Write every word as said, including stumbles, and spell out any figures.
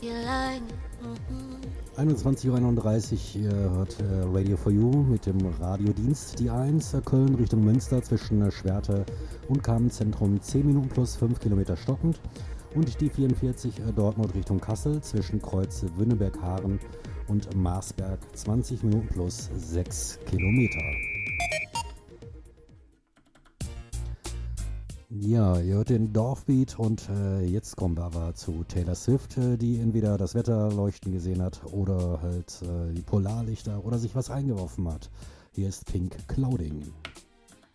einundzwanzig Uhr einunddreißig, ihr hört äh, Radio for You mit dem Radiodienst. Die eins, äh, Köln Richtung Münster zwischen äh, Schwerte und Kamenszentrum zehn Minuten plus fünf Kilometer stockend. Und die vierundvierzig, äh, Dortmund Richtung Kassel zwischen Kreuz Wünneberg-Haaren und Marsberg zwanzig Minuten plus sechs Kilometer. Ja, ihr hört den Dorfbeat und äh, jetzt kommen wir aber zu Taylor Swift, äh, die entweder das Wetter leuchten gesehen hat oder halt äh, die Polarlichter oder sich was eingeworfen hat. Hier ist Pink Clouding.